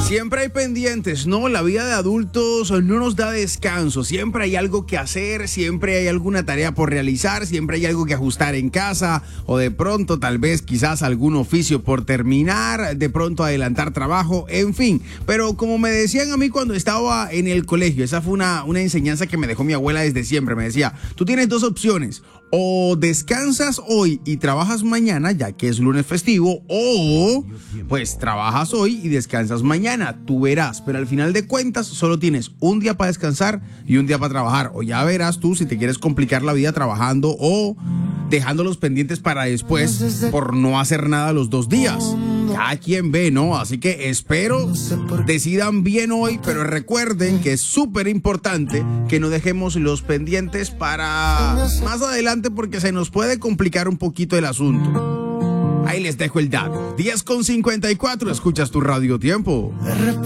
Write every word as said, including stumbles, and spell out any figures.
Siempre hay pendientes, ¿no? La vida de adultos no nos da descanso. Siempre hay algo que hacer, siempre hay alguna tarea por realizar, siempre hay algo que ajustar en casa o de pronto tal vez quizás algún oficio por terminar, de pronto adelantar trabajo, en fin. Pero como me decían a mí cuando estaba en el colegio, esa fue una, una enseñanza que me dejó mi abuela desde siempre. Me decía, tú tienes dos opciones. O descansas hoy y trabajas mañana, ya que es lunes festivo, o pues trabajas hoy y descansas mañana. Tú verás, pero al final de cuentas solo tienes un día para descansar y un día para trabajar. O ya verás tú si te quieres complicar la vida trabajando o dejando los pendientes para después por no hacer nada los dos días. Cada quien ve, ¿no? Así que espero decidan bien hoy, pero recuerden que es súper importante que no dejemos los pendientes para más adelante porque se nos puede complicar un poquito el asunto. Ahí les dejo el dato. diez con cincuenta y cuatro, escuchas tu Radio Tiempo.